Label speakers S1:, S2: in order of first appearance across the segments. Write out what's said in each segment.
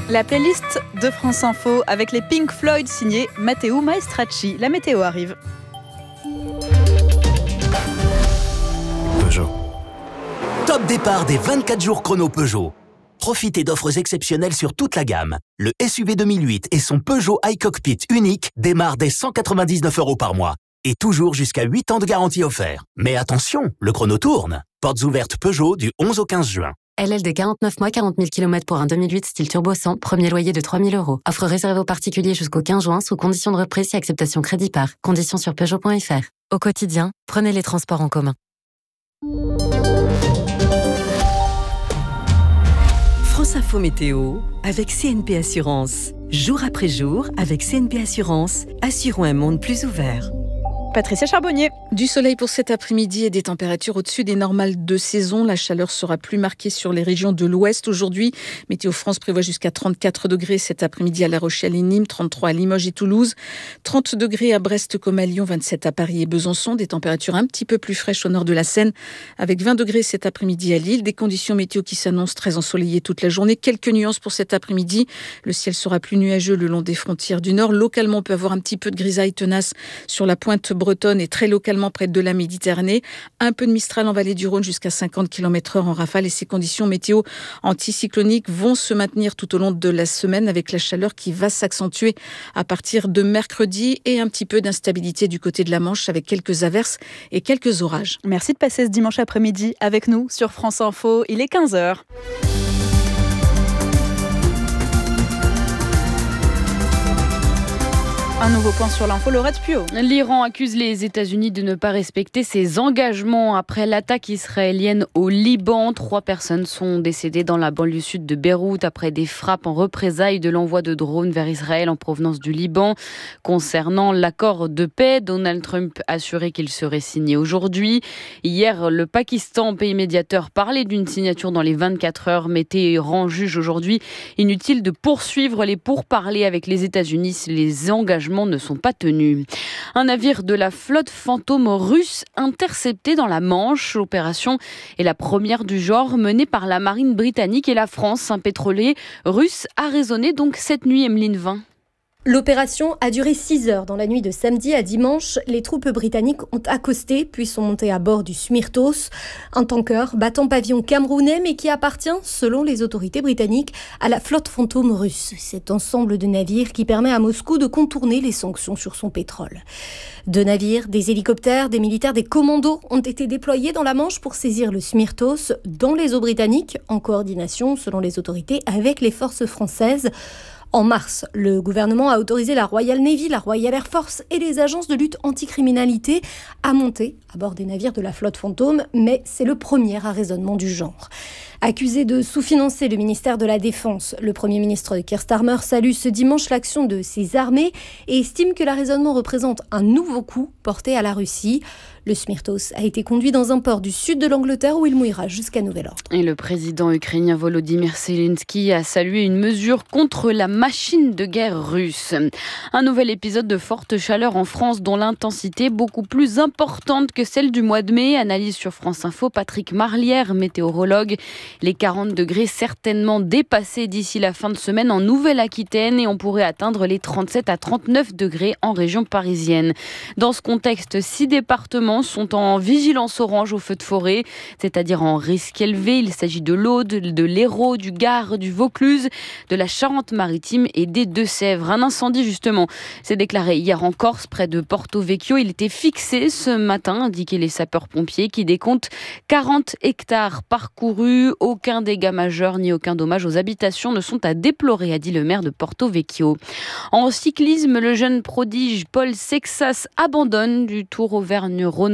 S1: La playlist de France Info avec les Pink Floyd signés Matteo Maestracci. La météo arrive.
S2: Peugeot. Top départ des 24 jours chrono Peugeot. Profitez d'offres exceptionnelles sur toute la gamme. Le SUV 2008 et son Peugeot iCockpit unique démarrent dès 199 € par mois. Et toujours jusqu'à 8 ans de garantie offert. Mais attention, le chrono tourne. Portes ouvertes Peugeot du 11 au 15 juin.
S3: LLD 49 mois, 40 000 km pour un 2008 style turbo 100, premier loyer de 3 000 €. Offre réservée aux particuliers jusqu'au 15 juin sous conditions de reprise et acceptation crédit par. Conditions sur Peugeot.fr. Au quotidien, prenez les transports en commun.
S4: France Info Météo avec CNP Assurance. Jour après jour, avec CNP Assurance, assurons un monde plus ouvert.
S1: Patricia Charbonnier.
S5: Du soleil pour cet après-midi et des températures au-dessus des normales de saison. La chaleur sera plus marquée sur les régions de l'Ouest aujourd'hui. Météo France prévoit jusqu'à 34 degrés cet après-midi à La Rochelle et Nîmes, 33 à Limoges et Toulouse, 30 degrés à Brest comme à Lyon, 27 à Paris et Besançon. Des températures un petit peu plus fraîches au nord de la Seine, avec 20 degrés cet après-midi à Lille. Des conditions météo qui s'annoncent très ensoleillées toute la journée. Quelques nuances pour cet après-midi. Le ciel sera plus nuageux le long des frontières du nord. Localement, on peut avoir un petit peu de grisaille tenace sur la pointe bretonne et très localement près de la Méditerranée. Un peu de Mistral en vallée du Rhône jusqu'à 50 km/h en rafale. Et ces conditions météo anticycloniques vont se maintenir tout au long de la semaine avec la chaleur qui va s'accentuer à partir de mercredi et un petit peu d'instabilité du côté de la Manche avec quelques averses et quelques orages.
S1: Merci de passer ce dimanche après-midi avec nous sur France Info. Il est 15h. Un nouveau point sur l'info, Laurette Puot.
S6: L'Iran accuse les États-Unis de ne pas respecter ses engagements après l'attaque israélienne au Liban. 3 personnes sont décédées dans la banlieue sud de Beyrouth après des frappes en représailles de l'envoi de drones vers Israël en provenance du Liban. Concernant l'accord de paix, Donald Trump a assuré qu'il serait signé aujourd'hui. Hier, le Pakistan, pays médiateur, parlait d'une signature dans les 24 heures, mais Téhéran juge aujourd'hui inutile de poursuivre les pourparlers avec les États-Unis si les engagements ne sont pas tenus. Un navire de la flotte fantôme russe intercepté dans la Manche. L'opération est la première du genre menée par la marine britannique et la France. Un pétrolier russe a résonné donc cette nuit, Emeline Vin.
S7: L'opération a duré 6 heures. Dans la nuit de samedi à dimanche, les troupes britanniques ont accosté puis sont montées à bord du Smyrtos, un tanker battant pavillon camerounais mais qui appartient, selon les autorités britanniques, à la flotte fantôme russe. Cet ensemble de navires qui permet à Moscou de contourner les sanctions sur son pétrole. 2 navires, des hélicoptères, des militaires, des commandos ont été déployés dans la Manche pour saisir le Smyrtos dans les eaux britanniques, en coordination, selon les autorités, avec les forces françaises. En mars, le gouvernement a autorisé la Royal Navy, la Royal Air Force et les agences de lutte anticriminalité à monter à bord des navires de la flotte fantôme, mais c'est le premier arraisonnement du genre. Accusé de sous-financer le ministère de la Défense, le Premier ministre Keir Starmer salue ce dimanche l'action de ses armées et estime que l'arraisonnement représente un nouveau coup porté à la Russie. Le Smyrtos a été conduit dans un port du sud de l'Angleterre où il mouillera jusqu'à nouvel ordre.
S6: Et le président ukrainien Volodymyr Zelensky a salué une mesure contre la machine de guerre russe. Un nouvel épisode de forte chaleur en France dont l'intensité est beaucoup plus importante que celle du mois de mai. Analyse sur France Info, Patrick Marlière, météorologue. Les 40 degrés certainement dépassés d'ici la fin de semaine en Nouvelle-Aquitaine et on pourrait atteindre les 37 à 39 degrés en région parisienne. Dans ce contexte, 6 départements sont en vigilance orange au feu de forêt, c'est-à-dire en risque élevé. Il s'agit de l'Aude, de l'Hérault, du Gard, du Vaucluse, de la Charente-Maritime et des Deux-Sèvres. Un incendie justement s'est déclaré hier en Corse, près de Porto Vecchio. Il était fixé ce matin, indiquaient les sapeurs-pompiers, qui décomptent 40 hectares parcourus. Aucun dégât majeur ni aucun dommage aux habitations ne sont à déplorer, a dit le maire de Porto Vecchio. En cyclisme, le jeune prodige Paul Sexas abandonne du Tour Auvergne-Rhône-Alpes.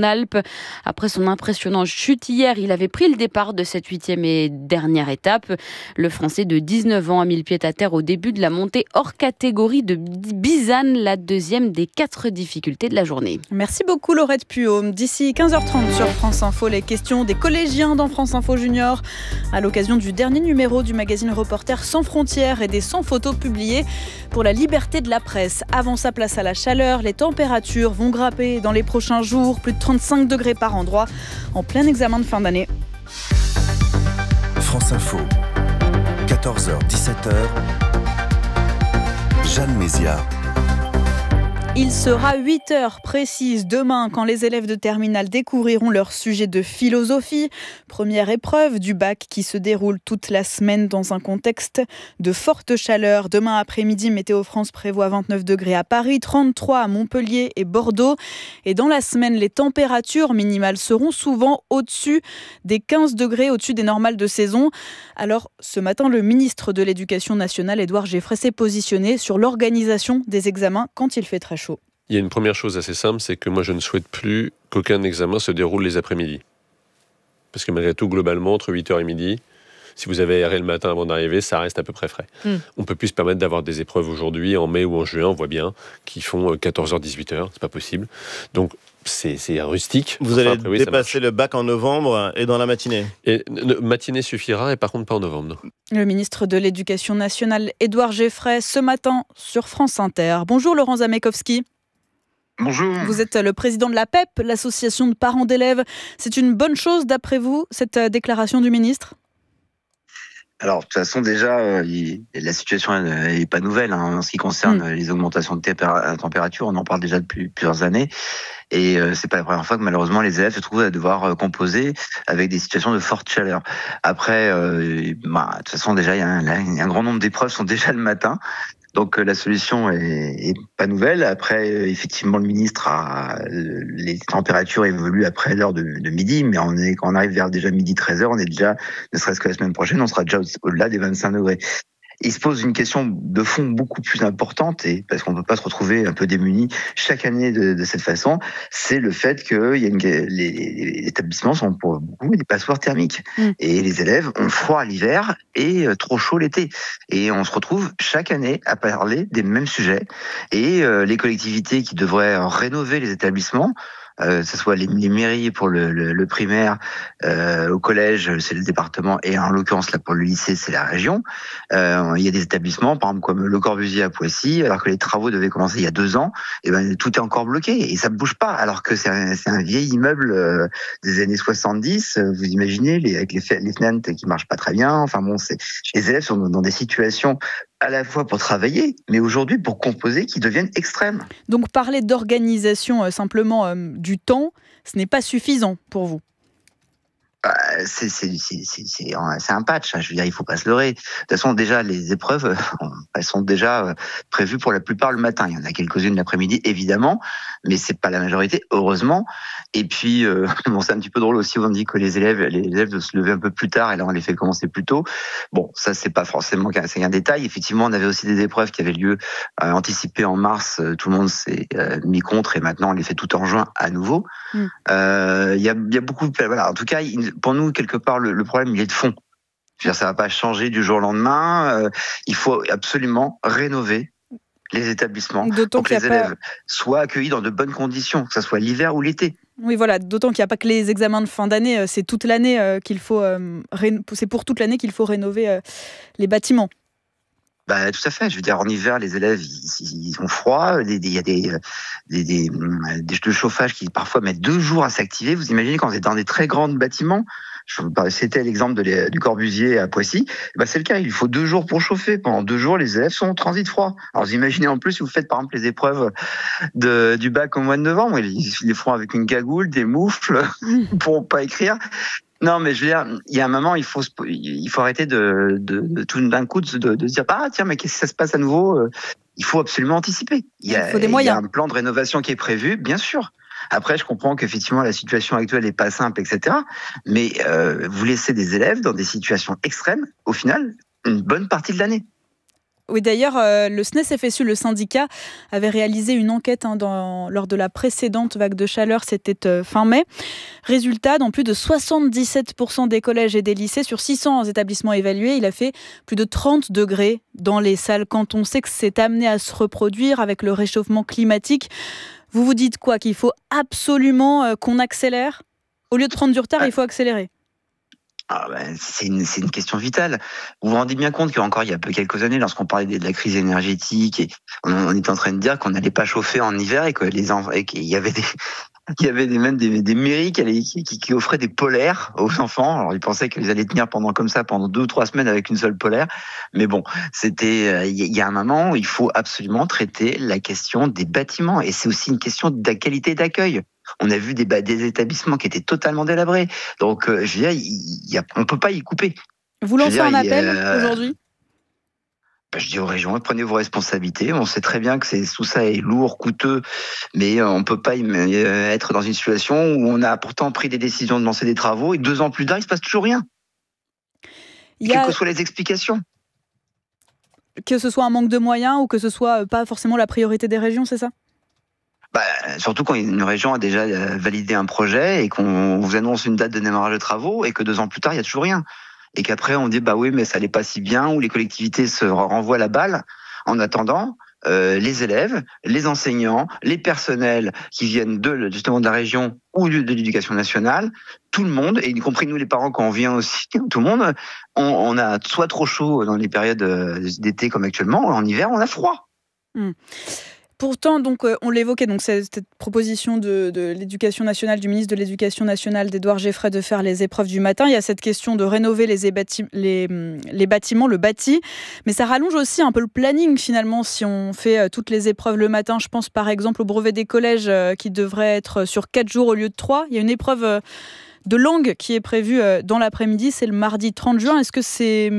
S6: Après son impressionnante chute hier, il avait pris le départ de cette 8e et dernière étape. Le Français de 19 ans a mis le pied à terre au début de la montée hors catégorie de Bizane, la 2e des 4 difficultés de la journée.
S1: Merci beaucoup Laurette Puot. D'ici 15h30 sur France Info, les questions des collégiens dans France Info Junior à l'occasion du dernier numéro du magazine Reporters sans frontières et des 100 photos publiées pour la liberté de la presse. Avant sa place à la chaleur, les températures vont grimper dans les prochains jours, plus de 35 degrés par endroit, en plein examen de fin d'année.
S8: France Info, 14h-17h, Jeanne Mézia.
S1: Il sera 8h précises demain quand les élèves de terminale découvriront leur sujet de philosophie. Première épreuve du bac qui se déroule toute la semaine dans un contexte de forte chaleur. Demain après-midi, Météo France prévoit 29 degrés à Paris, 33 à Montpellier et Bordeaux. Et dans la semaine, les températures minimales seront souvent au-dessus des 15 degrés, au-dessus des normales de saison. Alors ce matin, le ministre de l'Éducation nationale, Édouard Geoffrey, s'est positionné sur l'organisation des examens quand il fait très chaud.
S9: Il y a une première chose assez simple, c'est que moi je ne souhaite plus qu'aucun examen se déroule les après-midi. Parce que malgré tout, globalement, entre 8h et midi, si vous avez aéré le matin avant d'arriver, ça reste à peu près frais. On ne peut plus se permettre d'avoir des épreuves aujourd'hui, en mai ou en juin, on voit bien, qui font 14h, 18h, c'est pas possible. Donc c'est rustique.
S10: Vous allez dépasser le bac en novembre et dans la matinée.
S9: Et matinée suffira, et par contre pas en novembre. Non.
S1: Le ministre de l'Éducation nationale, Édouard Geoffrey, ce matin sur France Inter. Bonjour Laurent Zamekowski.
S11: Bonjour.
S1: Vous êtes le président de la PEP, l'association de parents d'élèves. C'est une bonne chose d'après vous, cette déclaration du ministre ?
S11: Alors, de toute façon, déjà, la situation n'est pas nouvelle en ce qui concerne les augmentations de température. On en parle déjà depuis plusieurs années. Et c'est pas la première fois que malheureusement les élèves se trouvent à devoir composer avec des situations de forte chaleur. Après, de toute façon, déjà, il y a un grand nombre d'épreuves sont déjà le matin. Donc la solution est pas nouvelle. Après, effectivement, le ministre les températures évoluent après l'heure de midi, mais quand on arrive vers déjà midi 13h, on est déjà, ne serait-ce que la semaine prochaine, on sera déjà au-delà des 25 degrés. Il se pose une question de fond beaucoup plus importante, et parce qu'on ne peut pas se retrouver un peu démunis chaque année de cette façon, c'est le fait que les établissements sont pour beaucoup des passoires thermiques. Et les élèves ont froid l'hiver et trop chaud l'été. Et on se retrouve chaque année à parler des mêmes sujets. Et les collectivités qui devraient rénover les établissements, que ce soit les mairies pour le primaire, au collège, c'est le département, et en l'occurrence là pour le lycée, c'est la région. Il y a des établissements, par exemple comme Le Corbusier à Poissy, alors que les travaux devaient commencer il y a 2 ans, et tout est encore bloqué et ça ne bouge pas, alors que c'est un vieil immeuble des années 70. Vous imaginez avec les fenêtres qui marchent pas très bien. Enfin bon, les élèves sont dans des situations à la fois pour travailler, mais aujourd'hui pour composer, qui deviennent extrêmes.
S1: Donc parler d'organisation simplement du temps, ce n'est pas suffisant pour vous ?
S11: C'est un patch, je veux dire, il faut pas se leurrer. De toute façon, déjà, les épreuves, elles sont déjà prévues pour la plupart le matin. Il y en a quelques-unes l'après-midi, évidemment, mais c'est pas la majorité, heureusement. Et puis, c'est un petit peu drôle aussi, on dit que les élèves doivent se lever un peu plus tard, et là, on les fait commencer plus tôt. Bon, ça, c'est pas forcément c'est un détail. Effectivement, on avait aussi des épreuves qui avaient lieu anticipées en mars. Tout le monde s'est mis contre, et maintenant, on les fait tout en juin à nouveau. Il y a beaucoup de... Voilà, en tout cas, pour nous, quelque part, le problème, il est de fond. Je veux dire, ça va pas changer du jour au lendemain. Il faut absolument rénover les établissements pour que les élèves soient accueillis dans de bonnes conditions, que ce soit l'hiver ou l'été.
S1: Oui, voilà, d'autant qu'il n'y a pas que les examens de fin d'année, c'est toute l'année qu'il faut c'est pour toute l'année qu'il faut rénover les bâtiments.
S11: Tout à fait. Je veux dire, en hiver, les élèves, ils ont froid. Il y a des chauffage qui parfois mettent 2 jours à s'activer. Vous imaginez quand vous êtes dans des très grands bâtiments. C'était l'exemple du Corbusier à Poissy. C'est le cas. Il faut 2 jours pour chauffer. Pendant 2 jours, les élèves sont en transit froid. Alors, vous imaginez en plus si vous faites par exemple les épreuves du bac au mois de novembre. Ils les font avec une cagoule, des moufles pour pas écrire. Non, mais je veux dire, il y a un moment, il faut arrêter de tout d'un coup de se dire tiens, mais qu'est-ce que ça se passe à nouveau. Il faut absolument anticiper. Il
S1: faut des moyens.
S11: Il y a un plan de rénovation qui est prévu, bien sûr. Après, je comprends qu'effectivement la situation actuelle n'est pas simple, etc. Mais vous laissez des élèves dans des situations extrêmes, au final, une bonne partie de l'année.
S1: Oui, d'ailleurs, le SNES-FSU, le syndicat, avait réalisé une enquête lors de la précédente vague de chaleur, c'était fin mai. Résultat, dans plus de 77% des collèges et des lycées, sur 600 établissements évalués, il a fait plus de 30 degrés dans les salles. Quand on sait que c'est amené à se reproduire avec le réchauffement climatique, vous vous dites quoi ? Qu'il faut absolument qu'on accélère ? Au lieu de prendre du retard, il faut accélérer.
S11: C'est une question vitale. Vous vous rendez bien compte qu'encore il y a quelques années, lorsqu'on parlait de la crise énergétique, et on était en train de dire qu'on n'allait pas chauffer en hiver et qu'il y avait Il y avait même des mairies qui offraient des polaires aux enfants. Alors ils pensaient qu'ils allaient tenir pendant 2 ou 3 semaines avec une seule polaire. Mais bon, il y a un moment où il faut absolument traiter la question des bâtiments. Et c'est aussi une question de la qualité d'accueil. On a vu des établissements qui étaient totalement délabrés. Donc, je veux dire, on ne peut pas y couper.
S1: Vous lancez un appel aujourd'hui ?
S11: Je dis aux régions, prenez vos responsabilités. On sait très bien que tout ça est lourd, coûteux, mais on ne peut pas être dans une situation où on a pourtant pris des décisions de lancer des travaux et 2 ans plus tard, il ne se passe toujours rien. Quelles que soient les explications.
S1: Que ce soit un manque de moyens ou que ce soit pas forcément la priorité des régions, c'est ça ?
S11: Surtout quand une région a déjà validé un projet et qu'on vous annonce une date de démarrage de travaux et que 2 ans plus tard, il n'y a toujours rien. Et qu'après, on dit, oui, mais ça n'allait pas si bien, ou les collectivités se renvoient la balle. En attendant, les élèves, les enseignants, les personnels qui viennent justement de la région ou de l'éducation nationale, tout le monde, et y compris nous les parents quand on vient aussi, tout le monde, on a soit trop chaud dans les périodes d'été comme actuellement, en hiver, on a froid.
S1: Pourtant, donc, on l'évoquait, donc, cette proposition de l'Éducation nationale, du ministre de l'Éducation nationale, d'Édouard Geffray, de faire les épreuves du matin. Il y a cette question de rénover les bâtiments, le bâti. Mais ça rallonge aussi un peu le planning, finalement, si on fait toutes les épreuves le matin. Je pense, par exemple, au brevet des collèges qui devrait être sur 4 jours au lieu de 3. Il y a une épreuve de langue qui est prévue dans l'après-midi. C'est le mardi 30 juin. Est-ce que c'est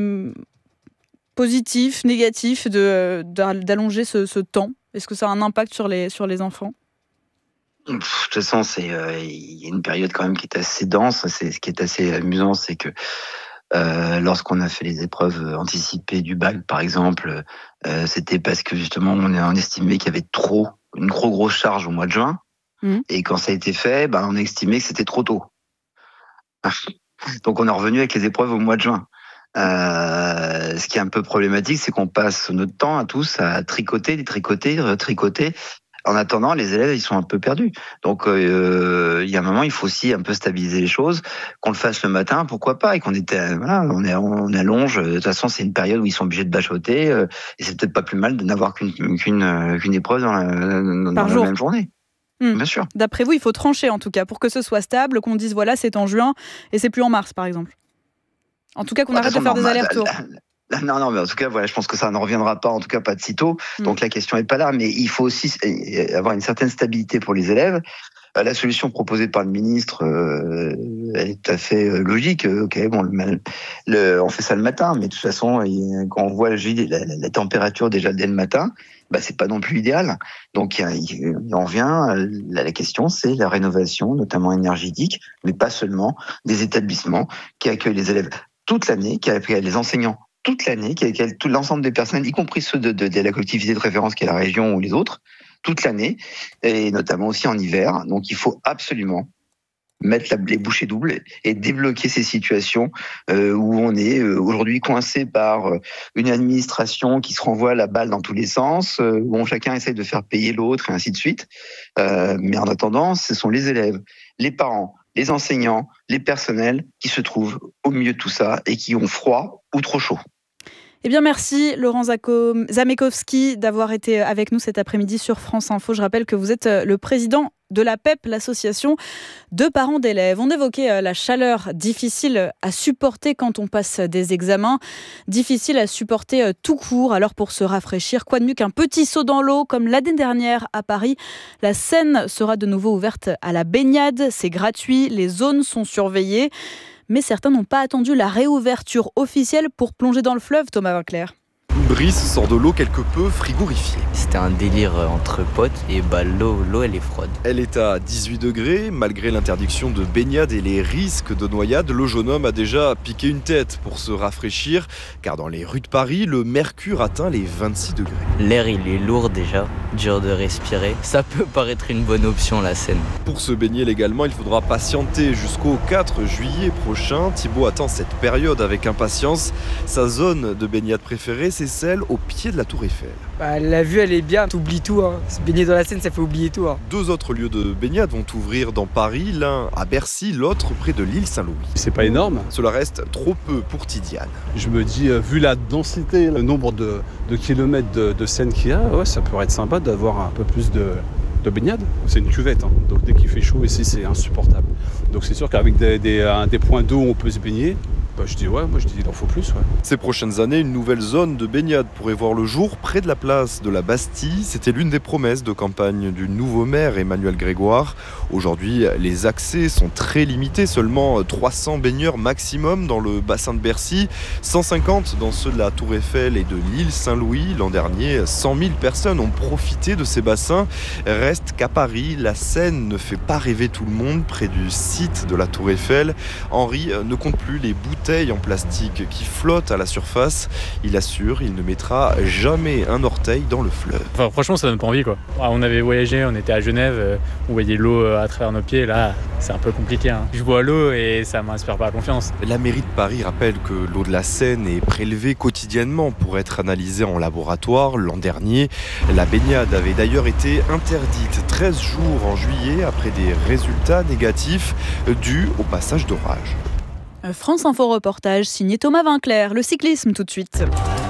S1: positif, négatif d'allonger ce temps ? Est-ce que ça a un impact sur les enfants ?
S11: De toute façon, il y a une période quand même qui est assez dense. Ce qui est assez amusant, c'est que lorsqu'on a fait les épreuves anticipées du bac, par exemple, c'était parce que justement on estimait qu'il y avait une trop grosse charge au mois de juin. Et quand ça a été fait, on a estimé que c'était trop tôt. Donc on est revenu avec les épreuves au mois de juin. Ce qui est un peu problématique, c'est qu'on passe notre temps à tous à tricoter. En attendant, les élèves, ils sont un peu perdus. Donc, il y a un moment, il faut aussi un peu stabiliser les choses. Qu'on le fasse le matin, pourquoi pas, et on allonge. De toute façon, c'est une période où ils sont obligés de bachoter, et c'est peut-être pas plus mal de n'avoir qu'une épreuve dans la même journée. Bien sûr.
S1: D'après vous, il faut trancher en tout cas pour que ce soit stable, qu'on dise voilà, c'est en juin et c'est plus en mars, par exemple. En tout cas, qu'on arrête de faire des allers-retours.
S11: Non, mais en tout cas, je pense que ça ne reviendra pas, en tout cas pas de sitôt. Donc la question n'est pas là, mais il faut aussi avoir une certaine stabilité pour les élèves. La solution proposée par le ministre, elle est tout à fait logique. On fait ça le matin, mais de toute façon, quand on voit la température déjà dès le matin, c'est pas non plus idéal. Donc on revient, la question, c'est la rénovation, notamment énergétique, mais pas seulement, des établissements qui accueillent les élèves toute l'année, qui accueillent les enseignants toute l'année, qui accueille tout l'ensemble des personnels, y compris ceux de la collectivité de référence qui est la région ou les autres, toute l'année, et notamment aussi en hiver. Donc il faut absolument mettre les bouchées doubles et débloquer ces situations où on est aujourd'hui coincé par une administration qui se renvoie la balle dans tous les sens, où chacun essaie de faire payer l'autre et ainsi de suite. Mais en attendant, ce sont les élèves, les parents, les enseignants, les personnels qui se trouvent au milieu de tout ça et qui ont froid ou trop chaud.
S1: Eh bien, merci Laurent Zamekowski d'avoir été avec nous cet après-midi sur France Info. Je rappelle que vous êtes le président de la PEP, l'association de parents d'élèves. On évoquait la chaleur difficile à supporter quand on passe des examens, difficile à supporter tout court. Alors pour se rafraîchir, quoi de mieux qu'un petit saut dans l'eau comme l'année dernière à Paris. La Seine sera de nouveau ouverte à la baignade, c'est gratuit, les zones sont surveillées. Mais certains n'ont pas attendu la réouverture officielle pour plonger dans le fleuve, Thomas Vinclair.
S8: Brice sort de l'eau quelque peu frigorifiée.
S12: C'était un délire entre potes et l'eau elle est froide.
S8: Elle est à 18 degrés, malgré l'interdiction de baignade et les risques de noyade. Le jeune homme a déjà piqué une tête pour se rafraîchir, car dans les rues de Paris, le mercure atteint les 26 degrés.
S12: L'air il est lourd déjà, dur de respirer. Ça peut paraître une bonne option la Seine.
S8: Pour se baigner légalement, il faudra patienter jusqu'au 4 juillet prochain. Thibaut attend cette période avec impatience. Sa zone de baignade préférée, c'est celle au pied de la Tour Eiffel.
S13: La vue elle est bien, t'oublies tout. Se baigner dans la Seine, ça fait oublier tout.
S8: 2 autres lieux de baignade vont ouvrir dans Paris, l'un à Bercy, l'autre près de l'île Saint-Louis.
S14: C'est pas énorme.
S8: Cela reste trop peu pour Tidiane.
S14: Je me dis, vu la densité, le nombre de kilomètres de Seine qu'il y a, ça pourrait être sympa d'avoir un peu plus de baignade. C'est une cuvette, hein. Donc dès qu'il fait chaud ici, c'est insupportable. Donc c'est sûr qu'avec des points d'eau où on peut se baigner, je dis il en faut plus. Ouais.
S8: Ces prochaines années, une nouvelle zone de baignade pourrait voir le jour près de la place de la Bastille. C'était l'une des promesses de campagne du nouveau maire Emmanuel Grégoire. Aujourd'hui, les accès sont très limités, seulement 300 baigneurs maximum dans le bassin de Bercy, 150 dans ceux de la Tour Eiffel et de l'île Saint-Louis. L'an dernier, 100 000 personnes ont profité de ces bassins. Reste qu'à Paris, la Seine ne fait pas rêver tout le monde. Près du site de la Tour Eiffel, Henri ne compte plus les bouteilles en plastique qui flottent à la surface. Il assure, il ne mettra jamais un orteil dans le fleuve.
S15: Enfin, franchement, ça donne pas envie, quoi. On avait voyagé, on était à Genève, on voyait l'eau à travers nos pieds. Là, c'est un peu compliqué. Je bois l'eau et ça m'inspire pas confiance.
S8: La mairie de Paris rappelle que l'eau de la Seine est prélevée quotidiennement pour être analysée en laboratoire. L'an dernier, la baignade avait d'ailleurs été interdite 13 jours en juillet après des résultats négatifs dus au passage d'orage.
S1: France Info reportage signé Thomas Vinclair. Le cyclisme tout de suite.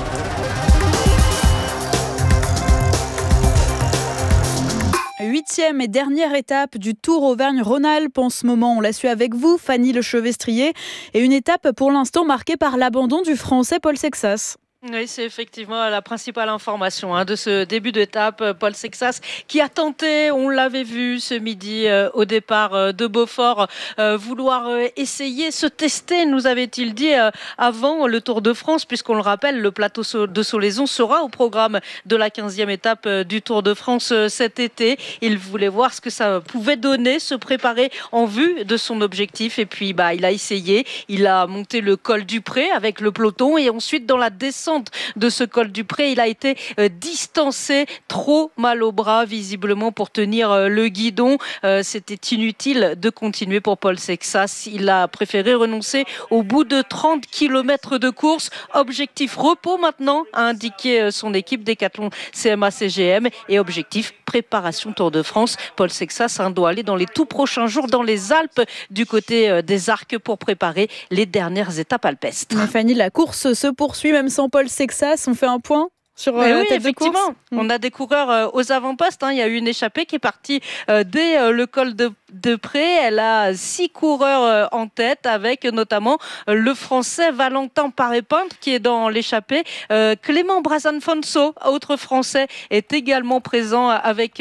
S1: 8e et dernière étape du Tour Auvergne-Rhône-Alpes. En ce moment, on l'a su avec vous, Fanny Lechevestrier. Et une étape pour l'instant marquée par l'abandon du Français Paul Sexas.
S16: Oui, c'est effectivement la principale information de ce début d'étape. Paul Sexas qui a tenté, on l'avait vu ce midi au départ de Beaufort, vouloir essayer, se tester, nous avait-il dit avant le Tour de France, puisqu'on le rappelle, le plateau de Solaizon sera au programme de la 15e étape du Tour de France cet été. Il voulait voir ce que ça pouvait donner, se préparer en vue de son objectif. Et puis, il a essayé. Il a monté le col du Pré avec le peloton et ensuite dans la descente de ce col du Pré, il a été distancé, trop mal au bras visiblement pour tenir le guidon. C'était inutile de continuer pour Paul Sexas. Il a préféré renoncer au bout de 30 km de course. Objectif repos maintenant, a indiqué son équipe Décathlon CMA-CGM, et objectif préparation Tour de France. Paul Sexas doit aller dans les tout prochains jours dans les Alpes du côté des Arcs pour préparer les dernières étapes alpestres.
S1: Mais Fanny, la course se poursuit même sans Paul Sexas. On fait un point sur la tête de course.
S16: On a des coureurs aux avant-postes. Il y a eu une échappée qui est partie dès le col de Pré. Elle a 6 coureurs en tête, avec notamment le Français Valentin Paré-Peintre qui est dans l'échappée. Clément Brasanfonso, autre Français, est également présent avec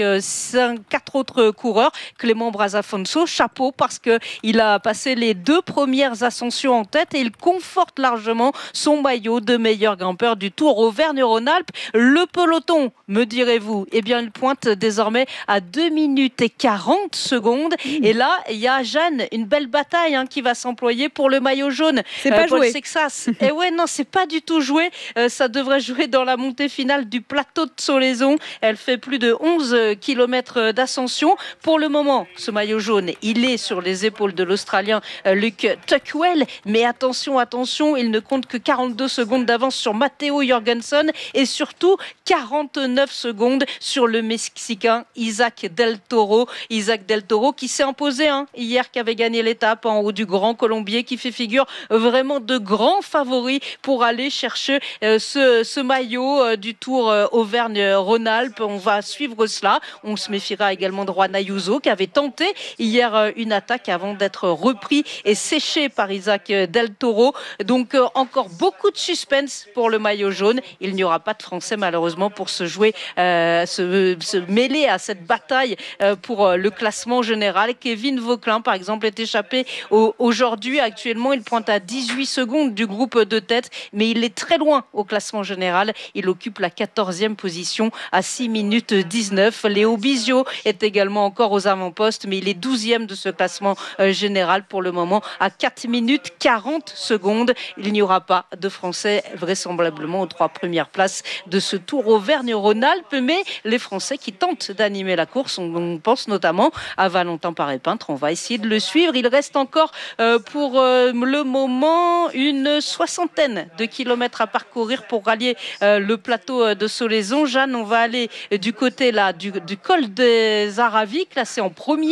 S16: 4 autres coureurs. Clément Brasanfonso, chapeau, parce qu'il a passé les 2 premières ascensions en tête et il conforte largement son maillot de meilleur grimpeur du Tour Auvergne-Rhône-Alpes. Le peloton, me direz-vous, il pointe désormais à 2 minutes et 40 secondes. Et là, il y a Jeanne, une belle bataille qui va s'employer pour le maillot jaune.
S1: C'est pas
S16: Paul
S1: joué.
S16: Sexas. Et ouais, non, c'est pas du tout joué. Ça devrait jouer dans la montée finale du plateau de Solaizon. Elle fait plus de 11 km d'ascension. Pour le moment, ce maillot jaune, il est sur les épaules de l'Australien Luke Tuckwell. Mais attention, il ne compte que 42 secondes d'avance sur Matteo Jorgensen et surtout 49 secondes sur le Mexicain Isaac Del Toro. Isaac Del Toro qui s'est imposé hier, qui avait gagné l'étape en haut du Grand Colombier, qui fait figure vraiment de grand favori pour aller chercher ce maillot du Tour Auvergne-Rhône-Alpes. On va suivre cela. On se méfiera également de Juan Ayuso qui avait tenté hier une attaque avant d'être repris et séché par Isaac Del Toro. Donc encore beaucoup de suspense pour le maillot jaune. Il n'y aura pas de Français malheureusement pour se jouer, se mêler à cette bataille pour le classement général. Kevin Vauquelin par exemple est échappé aujourd'hui. Actuellement il pointe à 18 secondes du groupe de tête, mais il est très loin au classement général. Il occupe la 14e position à 6 minutes 19. Léo Bizio est également encore aux avant-postes, mais il est 12e de ce classement général pour le moment à 4 minutes 40 secondes. Il n'y aura pas de Français vraisemblablement aux 3 premières places de ce Tour Auvergne-Rhône-Alpes, mais les Français qui tentent d'animer la course, on pense notamment à Valentin Paré-Peintre. On va essayer de le suivre. Il reste encore pour le moment une 60aine de kilomètres à parcourir pour rallier le plateau de Solaizon. Jeanne, on va aller du côté du col des Aravis, classé en premier